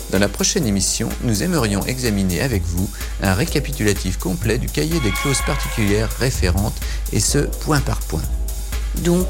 Dans la prochaine émission, nous aimerions examiner avec vous un récapitulatif complet du cahier des clauses particulières référentes, et ce, point par point. Donc,